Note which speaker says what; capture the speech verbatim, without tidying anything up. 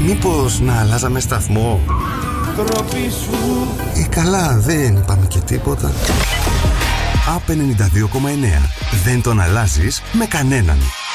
Speaker 1: Μήπως να αλλάζαμε σταθμό? Ή καλά, δεν είπαμε και τίποτα. Απ' ενενήντα δύο κόμμα εννέα. Δεν τον αλλάζεις με κανέναν.